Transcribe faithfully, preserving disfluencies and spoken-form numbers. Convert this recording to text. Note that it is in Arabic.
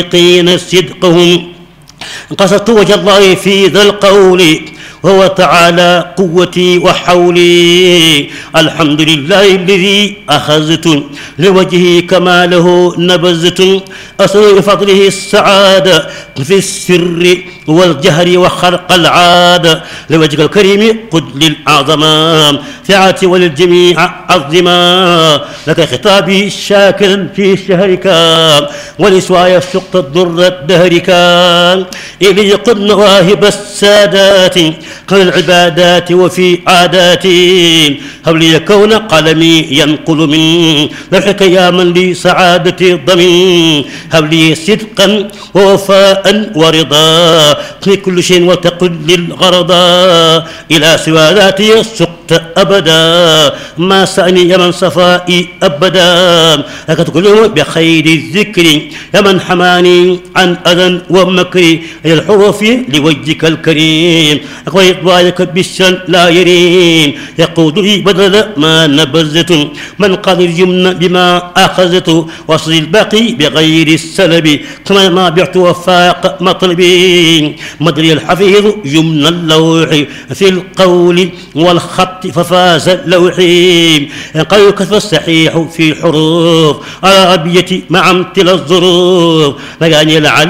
قين صدقهم قصدت وجه الله في ذا القول وهو تعالى قوتي وحولي. الحمد لله الذي أخذت لوجهه كماله نبذت أسأل بفضله السعادة في السر والجهر وخرق العادة لوجهك الكريم قد للأعظم فعاتي وللجميع عظما لك خطابي شاكرا في شهرك ولسواي سقط الضر دهرك إلي قد مواهب السادات قل العبادات وفي عاداتي هب لي كون قلمي ينقل من لوحك يا من لي سعادتي ضمن هب لي صدقا ووفاء ورضا في كل شيء وتقل للغرضا إلى سوى ذاتي سقط أبدا ما سأني يا من صفائي أبدا لك تكلم بخير الذكر يا من حماني عن أذى ومكر إلى الحروف لوجهك الكريم أقوى إطباعك بالشن لا يرين يقود لي بدل ما نبذت من قال اليمن بما أخذت وصل الباقي بغير السلب كما ما بعت وفاق مطلبي مدري الحفيظ يمن اللوح في القول والخط ففاز اللوحي قال كتب الصحيح في حروف على أبيتي مع امتلا الظروف لقاني العلي